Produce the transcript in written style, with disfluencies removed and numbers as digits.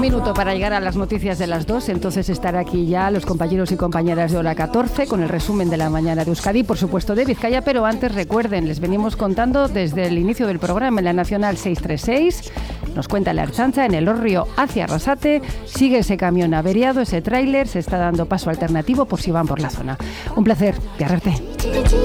minuto para llegar a las noticias de las 2, entonces estará aquí ya los compañeros y compañeras de Hora 14 con el resumen de la mañana de Euskadi, por supuesto de Vizcaya, pero antes recuerden, les venimos contando desde el inicio del programa en la Nacional 636, nos cuenta la Ertzaintza en el Orrio hacia Arrasate, sigue ese camión averiado, ese tráiler, se está dando paso alternativo por si van por la zona. Un placer, Garrarte.